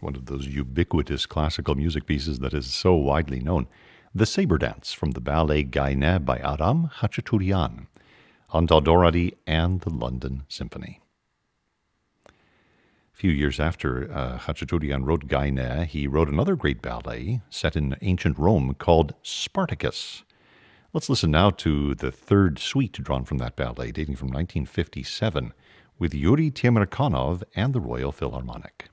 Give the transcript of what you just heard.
one of those ubiquitous classical music pieces that is so widely known. The Sabre Dance from the ballet Gaine by Aram Khachaturian, Andal and the London Symphony. A few years after Khachaturian wrote Gaine, he wrote another great ballet set in ancient Rome called Spartacus. Let's listen now to the third suite drawn from that ballet, dating from 1957, with Yuri Temirkanov and the Royal Philharmonic.